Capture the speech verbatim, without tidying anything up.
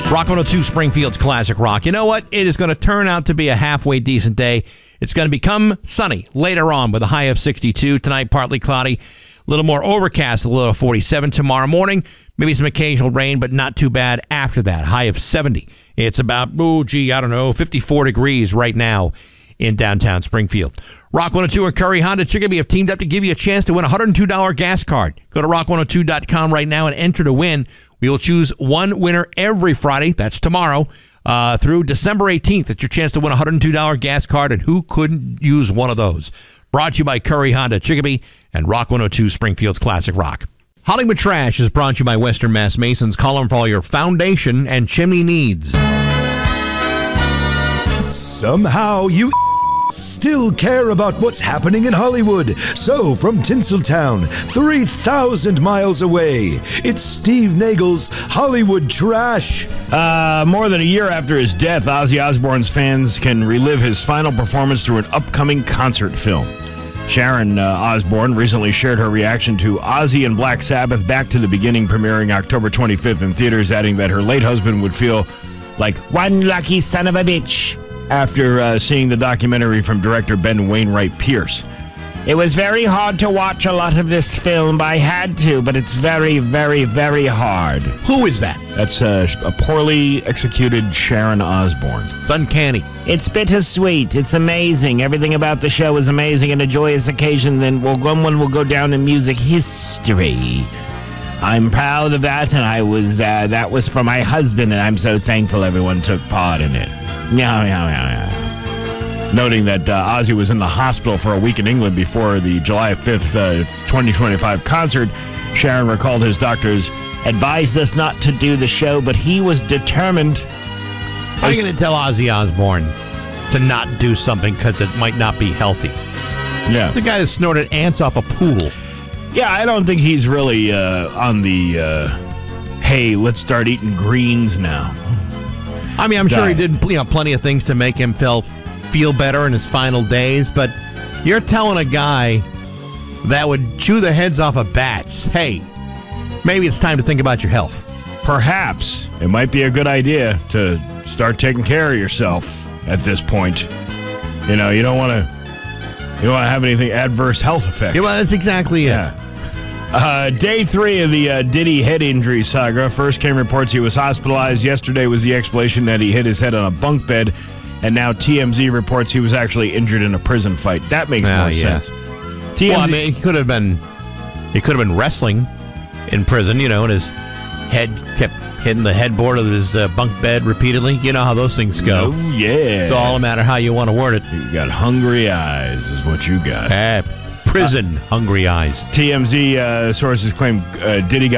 Rock one oh two, Springfield's Classic Rock. You know what? It is going to turn out to be a halfway decent day. It's going to become sunny later on with a high of sixty-two. Tonight, partly cloudy. A little more overcast, a little forty-seven. Tomorrow morning, maybe some occasional rain, but not too bad after that. High of seventy. It's about, oh, gee, I don't know, fifty-four degrees right now in downtown Springfield. Rock one oh two and Curry Honda Chicopee have teamed up to give you a chance to win a one hundred two dollars gas card. Go to rock one oh two dot com right now and enter to win. We will choose one winner every Friday. That's tomorrow. Uh, through December eighteenth, it's your chance to win a one hundred two dollars gas card, and who couldn't use one of those? Brought to you by Curry Honda Chicopee and Rock one oh two, Springfield's Classic Rock. Hollywood Trash is brought to you by Western Mass Masons. Call them for all your foundation and chimney needs. Somehow you still care about what's happening in Hollywood. So, from Tinseltown, three thousand miles away, it's Steve Nagel's Hollywood Trash. Uh, more than a year after his death, Ozzy Osbourne's fans can relive his final performance through an upcoming concert film. Sharon uh, Osbourne recently shared her reaction to Ozzy and Black Sabbath Back to the Beginning, premiering October twenty-fifth in theaters, adding that her late husband would feel like one lucky son of a bitch after uh, seeing the documentary from director Ben Wainwright Pierce. It was very hard to watch a lot of this film, but I had to, but it's very, very, very hard. Who is that? That's uh, a poorly executed Sharon Osbourne. It's uncanny. It's bittersweet. It's amazing. Everything about the show is amazing and a joyous occasion. Then well, one will go down in music history. I'm proud of that, and I was uh, that was for my husband, and I'm so thankful everyone took part in it. Yeah, yeah, yeah, yeah. Noting that uh, Ozzy was in the hospital for a week in England before the July fifth, uh, twenty twenty-five concert, Sharon recalled his doctors advised us not to do the show, but he was determined. How are you going to tell Ozzy Osbourne to not do something because it might not be healthy? Yeah. It's the guy that snorted ants off a pool. Yeah, I don't think he's really uh, on the, uh, hey, let's start eating greens now. I mean, I'm sure he Diet. did you know, plenty of things to make him feel, feel better in his final days, but you're telling a guy that would chew the heads off of bats, hey, maybe it's time to think about your health. Perhaps it might be a good idea to start taking care of yourself at this point. You know, you don't want to you don't want to have anything adverse health effects. Yeah, well, that's exactly it. Yeah. Uh, day three of the uh, Diddy head injury saga. First came reports he was hospitalized. Yesterday was the explanation that he hit his head on a bunk bed. And now T M Z reports he was actually injured in a prison fight. That makes Oh, more yeah. sense. T M Z, Well, I mean, he could have been he could have been wrestling in prison, you know, and his head kept hitting the headboard of his uh, bunk bed repeatedly. You know how those things go. Oh, yeah. It's all a matter how you want to word it. You got hungry eyes is what you got. Uh, prison uh, hungry eyes. T M Z uh, sources claim uh, Diddy got